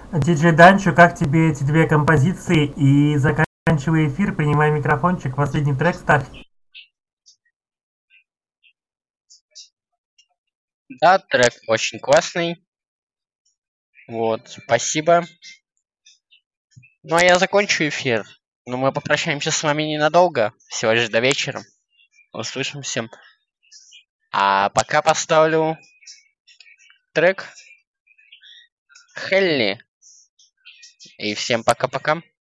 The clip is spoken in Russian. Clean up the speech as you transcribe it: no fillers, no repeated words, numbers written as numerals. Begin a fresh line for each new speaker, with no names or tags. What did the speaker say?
Диджей Данчо, как тебе эти две композиции? И заканчивая эфир, принимай микрофончик, последний трек ставь.
Да, трек очень классный. Вот, спасибо. Ну а я закончу эфир. Но мы попрощаемся с вами ненадолго. Всего лишь до вечера. Услышимся. А пока поставлю трек Хелли. И всем пока-пока.